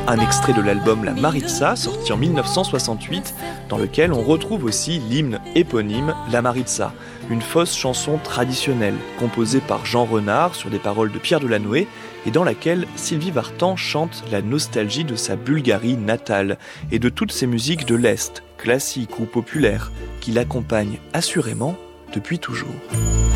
Un extrait de l'album La Maritsa, sorti en 1968, dans lequel on retrouve aussi l'hymne éponyme La Maritsa, une fausse chanson traditionnelle, composée par Jean Renard sur des paroles de Pierre Delanoë, et dans laquelle Sylvie Vartan chante la nostalgie de sa Bulgarie natale et de toutes ces musiques de l'Est, classiques ou populaires, qui l'accompagnent assurément depuis toujours.